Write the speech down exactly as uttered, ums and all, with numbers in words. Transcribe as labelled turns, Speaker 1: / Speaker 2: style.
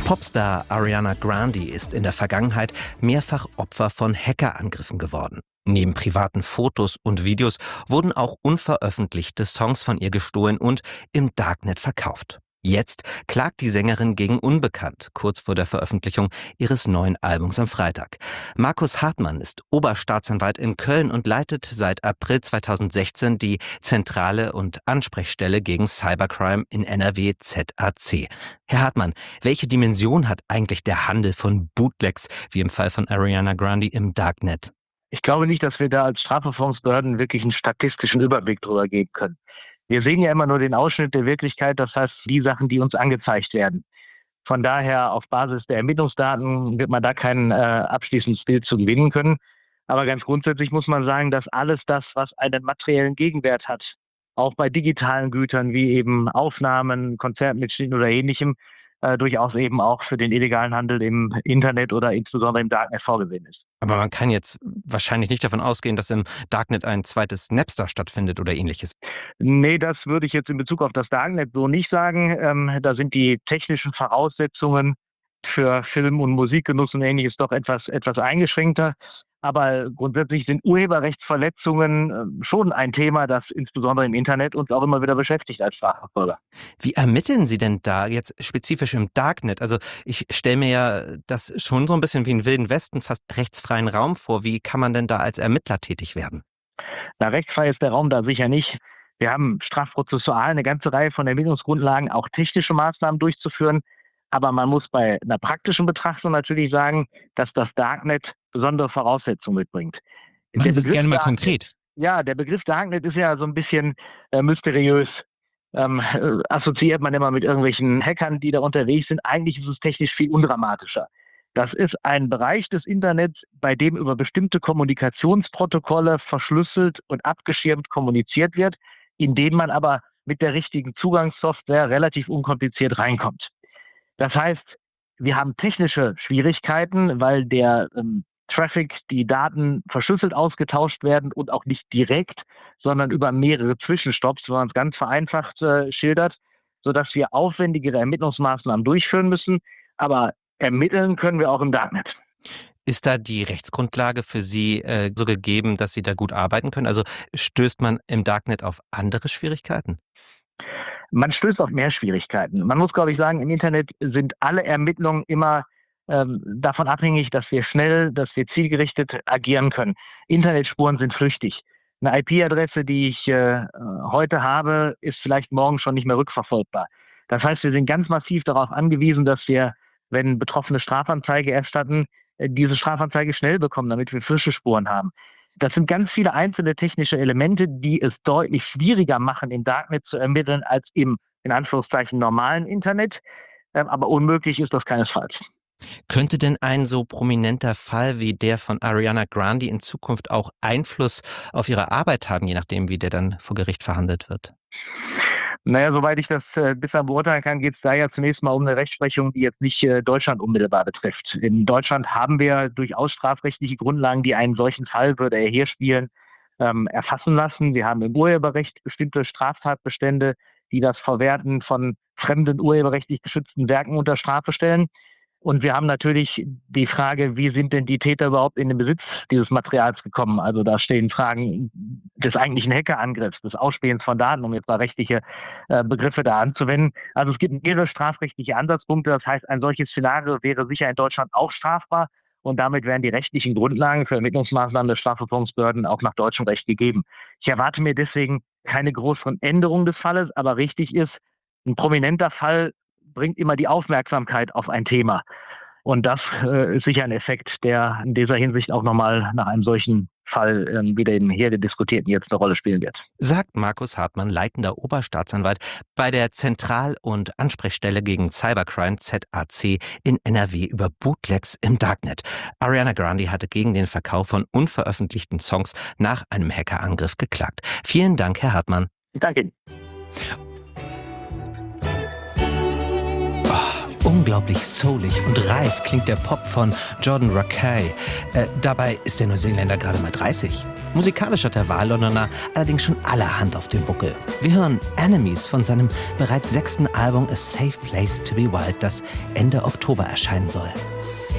Speaker 1: Popstar Ariana Grande ist in der Vergangenheit mehrfach Opfer von Hackerangriffen geworden. Neben privaten Fotos und Videos wurden auch unveröffentlichte Songs von ihr gestohlen und im Darknet verkauft. Jetzt klagt die Sängerin gegen Unbekannt, kurz vor der Veröffentlichung ihres neuen Albums am Freitag. Markus Hartmann ist Oberstaatsanwalt in Köln und leitet seit April zweitausendsechzehn die Zentrale und Ansprechstelle gegen Cybercrime in N R W Z A C. Herr Hartmann, welche Dimension hat eigentlich der Handel von Bootlegs, wie im Fall von Ariana Grande, im Darknet?
Speaker 2: Ich glaube nicht, dass wir da als Strafverfolgungsbehörden wirklich einen statistischen Überblick drüber geben können. Wir sehen ja immer nur den Ausschnitt der Wirklichkeit, das heißt die Sachen, die uns angezeigt werden. Von daher, auf Basis der Ermittlungsdaten wird man da kein äh, abschließendes Bild zu gewinnen können. Aber ganz grundsätzlich muss man sagen, dass alles das, was einen materiellen Gegenwert hat, auch bei digitalen Gütern wie eben Aufnahmen, Konzertmitschnitten oder Ähnlichem, äh, durchaus eben auch für den illegalen Handel im Internet oder insbesondere im Darknet vorgesehen ist.
Speaker 1: Aber man kann jetzt wahrscheinlich nicht davon ausgehen, dass im Darknet ein zweites Napster stattfindet oder ähnliches.
Speaker 2: Nee, das würde ich jetzt in Bezug auf das Darknet so nicht sagen. Ähm, da sind die technischen Voraussetzungen für Film- und Musikgenuss und Ähnliches doch etwas, etwas eingeschränkter. Aber grundsätzlich sind Urheberrechtsverletzungen äh, schon ein Thema, das insbesondere im Internet uns auch immer wieder beschäftigt als Strafverfolger.
Speaker 1: Wie ermitteln Sie denn da jetzt spezifisch im Darknet? Also ich stelle mir ja das schon so ein bisschen wie einen Wilden Westen, fast rechtsfreien Raum vor. Wie kann man denn da als Ermittler tätig werden?
Speaker 2: Na, rechtsfrei ist der Raum da sicher nicht. Wir haben strafprozessual eine ganze Reihe von Ermittlungsgrundlagen, auch technische Maßnahmen durchzuführen. Aber man muss bei einer praktischen Betrachtung natürlich sagen, dass das Darknet besondere Voraussetzungen mitbringt.
Speaker 1: Machen Sie es gerne mal
Speaker 2: Darknet,
Speaker 1: konkret.
Speaker 2: Ja, der Begriff Darknet ist ja so ein bisschen äh, mysteriös. Ähm, äh, assoziiert man immer mit irgendwelchen Hackern, die da unterwegs sind. Eigentlich ist es technisch viel undramatischer. Das ist ein Bereich des Internets, bei dem über bestimmte Kommunikationsprotokolle verschlüsselt und abgeschirmt kommuniziert wird, in den man aber mit der richtigen Zugangssoftware relativ unkompliziert reinkommt. Das heißt, wir haben technische Schwierigkeiten, weil der ähm, Traffic, die Daten verschlüsselt ausgetauscht werden und auch nicht direkt, sondern über mehrere Zwischenstopps, wenn man es ganz vereinfacht äh, schildert, sodass wir aufwendigere Ermittlungsmaßnahmen durchführen müssen. Aber ermitteln können wir auch im Darknet.
Speaker 1: Ist da die Rechtsgrundlage für Sie äh, so gegeben, dass Sie da gut arbeiten können? Also stößt man im Darknet auf andere Schwierigkeiten?
Speaker 2: Man stößt auf mehr Schwierigkeiten. Man muss, glaube ich, sagen, im Internet sind alle Ermittlungen immer ähm, davon abhängig, dass wir schnell, dass wir zielgerichtet agieren können. Internetspuren sind flüchtig. Eine I P-Adresse, die ich äh, heute habe, ist vielleicht morgen schon nicht mehr rückverfolgbar. Das heißt, wir sind ganz massiv darauf angewiesen, dass wir, wenn Betroffene Strafanzeige erstatten, äh, diese Strafanzeige schnell bekommen, damit wir frische Spuren haben. Das sind ganz viele einzelne technische Elemente, die es deutlich schwieriger machen, im Darknet zu ermitteln, als im, in Anführungszeichen, normalen Internet. Ähm, aber unmöglich ist das keinesfalls.
Speaker 1: Könnte denn ein so prominenter Fall wie der von Ariana Grande in Zukunft auch Einfluss auf Ihre Arbeit haben, je nachdem, wie der dann vor Gericht verhandelt wird?
Speaker 2: Naja, soweit ich das äh, bisher beurteilen kann, geht es da ja zunächst mal um eine Rechtsprechung, die jetzt nicht äh, Deutschland unmittelbar betrifft. In Deutschland haben wir durchaus strafrechtliche Grundlagen, die einen solchen Fall, würde er hier spielen, ähm, erfassen lassen. Wir haben im Urheberrecht bestimmte Straftatbestände, die das Verwerten von fremden urheberrechtlich geschützten Werken unter Strafe stellen. Und wir haben natürlich die Frage, wie sind denn die Täter überhaupt in den Besitz dieses Materials gekommen? Also da stehen Fragen des eigentlichen Hackerangriffs, des Ausspähens von Daten, um jetzt mal rechtliche äh, Begriffe da anzuwenden. Also es gibt mehrere strafrechtliche Ansatzpunkte. Das heißt, ein solches Szenario wäre sicher in Deutschland auch strafbar. Und damit wären die rechtlichen Grundlagen für Ermittlungsmaßnahmen der Strafverfolgungsbehörden auch nach deutschem Recht gegeben. Ich erwarte mir deswegen keine größeren Änderungen des Falles, aber richtig ist, ein prominenter Fall bringt immer die Aufmerksamkeit auf ein Thema. Und das äh, ist sicher ein Effekt, der in dieser Hinsicht auch nochmal nach einem solchen Fall äh, wie den hier diskutierten jetzt eine Rolle spielen wird.
Speaker 1: Sagt Markus Hartmann, leitender Oberstaatsanwalt bei der Zentral- und Ansprechstelle gegen Cybercrime Z A C in N R W über Bootlegs im Darknet. Ariana Grande hatte gegen den Verkauf von unveröffentlichten Songs nach einem Hackerangriff geklagt. Vielen Dank, Herr Hartmann.
Speaker 2: Ich danke Ihnen.
Speaker 1: Unglaublich soulig und reif klingt der Pop von Jordan Rakei. Äh, dabei ist der Neuseeländer gerade mal dreißig. Musikalisch hat der Wahllondoner allerdings schon allerhand auf dem Buckel. Wir hören Enemies von seinem bereits sechsten Album A Safe Place to be Wild, das Ende Oktober erscheinen soll.